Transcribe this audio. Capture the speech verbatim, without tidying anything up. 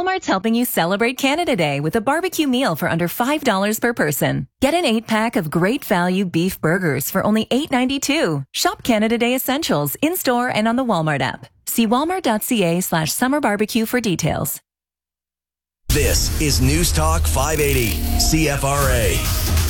Walmart's helping you celebrate Canada Day with a barbecue meal for under five dollars per person. Get an eight-pack of great value beef burgers for only eight ninety-two. Shop Canada Day Essentials in-store and on the Walmart app. See walmart.ca slash summer barbecue for details. This is News Talk five eighty, C F R A.